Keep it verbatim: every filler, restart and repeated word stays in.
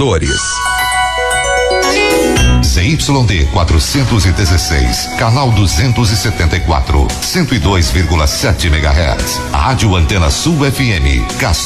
Patrocinadores. Z Y D quatrocentos e dezesseis, canal duzentos e setenta e quatro, cento e dois vírgula sete megahertz. Rádio Antena Sul F M.